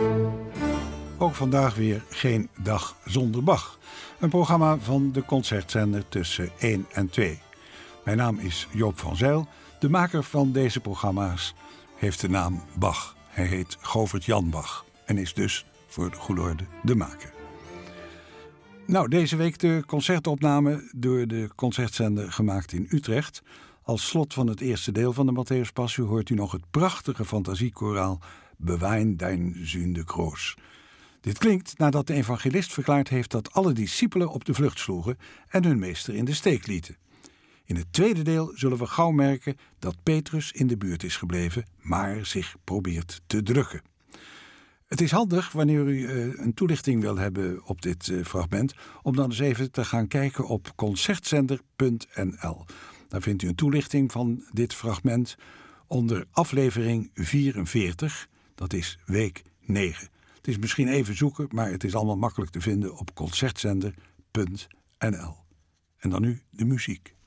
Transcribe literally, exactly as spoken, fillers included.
Ook vandaag weer geen dag zonder Bach. Een programma van de Concertzender tussen één en twee. Mijn naam is Joop van Zijl. De maker van deze programma's heeft de naam Bach. Hij heet Govert Jan Bach en is dus voor de goede orde de maker. Nou, deze week de concertopname door de Concertzender gemaakt in Utrecht. Als slot van het eerste deel van de Matthäus Passie hoort u nog het prachtige fantasiekoraal Bewein dein Sünde groß. Dit klinkt nadat de evangelist verklaard heeft dat alle discipelen op de vlucht sloegen en hun meester in de steek lieten. In het tweede deel zullen we gauw merken dat Petrus in de buurt is gebleven, maar zich probeert te drukken. Het is handig wanneer u uh, een toelichting wil hebben op dit uh, fragment, om dan eens even te gaan kijken op concertzender punt n l. Daar vindt u een toelichting van dit fragment onder aflevering vierenveertig, dat is week negen. Het is misschien even zoeken, maar het is allemaal makkelijk te vinden op concertzender punt n l. En dan nu de muziek.